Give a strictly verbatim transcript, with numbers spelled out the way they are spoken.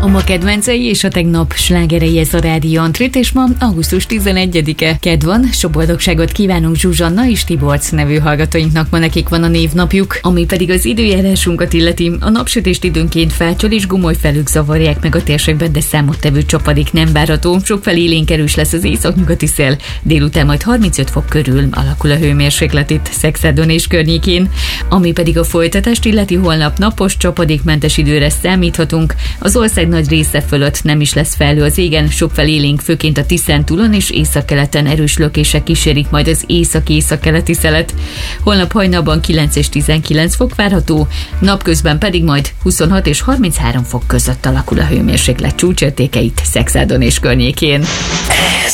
A ma kedvencei és a tegnap slágerei, ez a Rádió Antrit, és ma augusztus tizenegyedike. Kedv van, sok boldogságot kívánunk Zsuzsanna és Tiborc nevű hallgatóinknak, ma nekik van a névnapjuk. Ami pedig az időjárásunkat illeti, a napsütést időnként felcsöl és gumoly felők zavarják meg a térségben, de számottevő csapadék nem várható. Sokfelé élénk erős lesz az északnyugati szél, délután majd harmincöt fok körül alakul a hőmérséklet itt Szexádon és környékén. Ami pedig a folytatást illeti, holnap napos, csapadékmentes időre számíthatunk. Az ország nagy része fölött nem is lesz felhő az égen, sokfelé élénk, főként a Tiszántúlon és északkeleten erős lökések kísérik majd az észak-északkeleti szelet. Holnap hajnalban kilenc és tizenkilenc fok várható, napközben pedig majd huszonhat és harminchárom fok között alakul a hőmérséklet csúcsértékeit Szexádon és környékén. Ez